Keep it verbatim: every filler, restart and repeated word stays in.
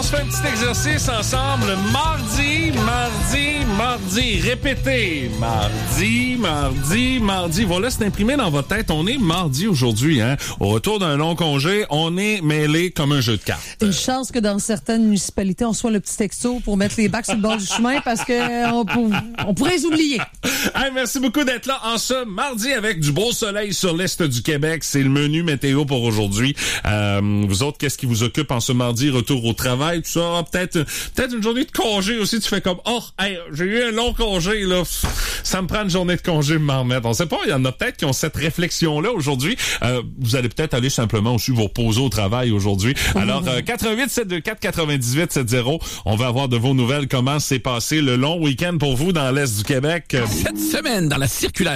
on se fait un petit exercice ensemble. Mardi, mardi, mardi. Répétez. Mardi, mardi, mardi. Voilà, c'est imprimé dans votre tête. On est mardi aujourd'hui, hein. Au retour d'un long congé, on est mêlé comme un jeu de cartes. Une chance que dans certaines municipalités, on soit le petit texto pour mettre les bacs sur le bord du chemin parce que on, pour, on pourrait les oublier. Hey, merci beaucoup d'être là en ce mardi avec du beau soleil sur l'est du Québec. C'est le menu météo pour aujourd'hui. Euh, vous autres, qu'est-ce qui vous occupe en ce mardi? Retour au travail, tout ça. Peut-être, peut-être une journée de congé aussi. Tu fais comme, oh, hey, j'ai eu un long congé, là. Ça me prend une journée de congé m'en remettre. On sait pas. Il y en a peut-être qui ont cette réflexion-là aujourd'hui. Euh, vous allez peut-être aller simplement aussi vous reposer au travail aujourd'hui. Alors, euh, quatre-vingt-huit sept deux quatre quatre-vingt-dix-huit soixante. On va avoir de vos nouvelles. Comment s'est passé le long week-end pour vous dans l'est du Québec? Cette semaine, dans la circulaire